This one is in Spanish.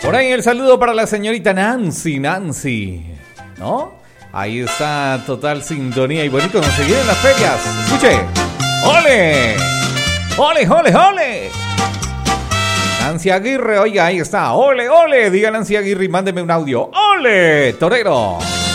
Por ahí el saludo para la señorita Nancy, ¿no? Ahí está, total sintonía y bonito conseguir en las ferias. Escuche. ¡Ole! ¡Ole, ole, ole! Nancy Aguirre, oiga, ahí está. ¡Ole, ole! Diga Nancy Aguirre y mándeme un audio. ¡Ole, torero!